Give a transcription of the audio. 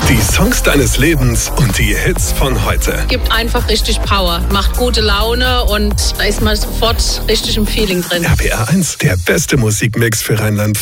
Die Songs deines Lebens und die Hits von heute. Gibt einfach richtig Power, macht gute Laune und da ist man sofort richtig im Feeling drin. RPR 1, der beste Musikmix für Rheinland-Pfalz.